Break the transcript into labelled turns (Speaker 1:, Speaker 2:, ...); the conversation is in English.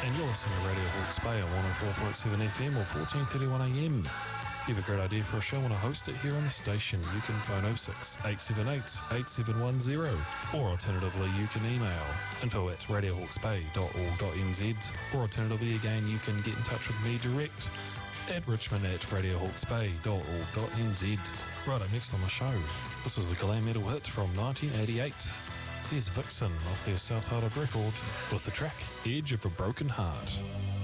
Speaker 1: And you're listening to Radio Hawke's Bay on 104.7 FM or 1431 AM. You have a great idea for a show and want to host it here on the station, you can phone 06 878 8710, or alternatively you can email info@radiohawksbay.org.nz, or alternatively again you can get in touch with me direct at richmond@radiohawksbay.org.nz. Right up next on the show, this is a glam metal hit from 1988. Here's Vixen off their self-titled record with the track Edge of a Broken Heart.